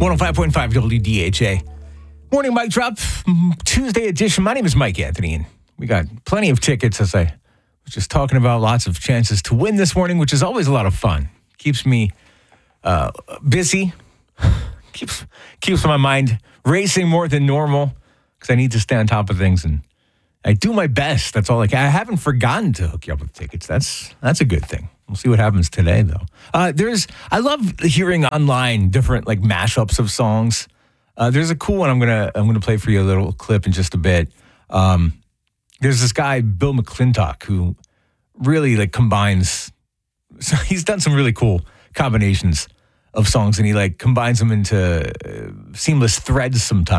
105.5 WDHA. Morning Mic Drop, Tuesday edition. My name is Mike Anthony, and we got plenty of tickets, as I was just talking about. Lots of chances to win this morning, which is always a lot of fun. Keeps me busy. keeps my mind racing more than normal because I need to stay on top of things, and I do my best. That's all I can. I haven't forgotten to hook you up with tickets. That's a good thing. We'll see what happens today, though. I love hearing online different like mashups of songs. There's a cool one I'm gonna play for you, a little clip in just a bit. There's this guy Bill McClintock who really like combines. So he's done some really cool combinations of songs, and he like combines them into seamless threads sometimes.